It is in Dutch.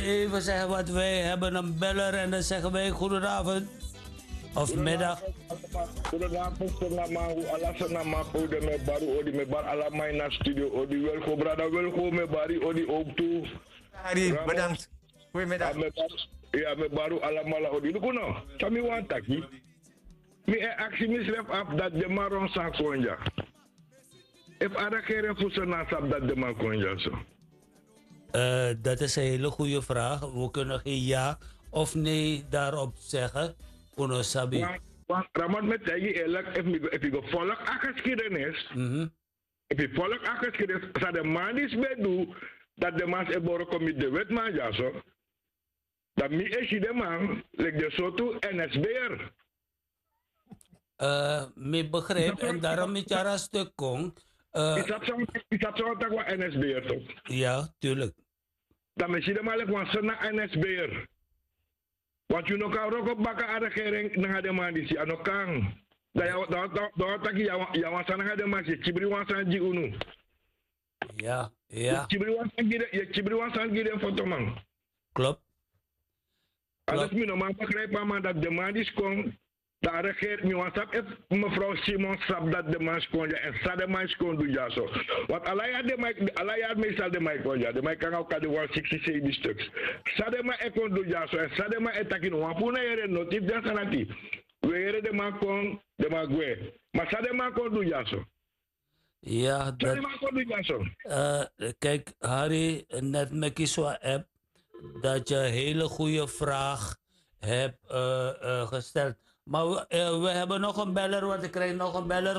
even zeggen wat wij hebben. Een beller en dan zeggen wij goedenavond. Of middag. Goedenavond, Senamahu. Alla Senamahu, de me baru odi me bar alla mijn studio odi. Welkom, brada, welkom me bari odi ook toe. Harry, bedankt. Goedemiddag. Ja, me baru alla mala odi. Luku no, sami wan taki. Mi e aksi misref af dat de maron sa konja. If ada kere fusen na sap dat de man konja so. Dat is een hele goede vraag. We kunnen geen ja of nee daarop zeggen. Uno sabi. Want Ramon met tegi eerlijk, if je volk akkersgeschiedenis, if je volk akkersgeschiedenis, zou de man is bij doen dat de man is eboren komt met de wet man ja zo. Dat mi is de man, like de soto NSBR. Me begrijp en daarom is er een stuk kon. Is dat zo dat we NSBR toch? Ja, tuurlijk. Dan is de man like ze naar NSBR. Want je nog kan ook op bakken aan de regering naar de man die aan elkaar. Dat taki ja was aan de man die kibri was aan die unu. Ja, ja. Kibri was aan die foto man. Klopt. Alles me normaal begrijpen maar dat de man die kon. Daar regeert me was op mevrouw Simon sap dat de man kon ja en sa de man kon doen ja zo. Want alaya meestal de man kon ja. De man kan ook de 167 stuks. Sa de man kon doen ja zo en sa de man etakin wapuna yere notif dan sanati. We yere de man kon de man gwe. Maar sa de man kon doen ja zo. Ja, Sa de man kon doen ja zo. Kijk, Harry, net met Kiswa app dat je een hele goede vraag hebt gesteld. Maar we hebben nog een beller, want ik krijg nog een beller.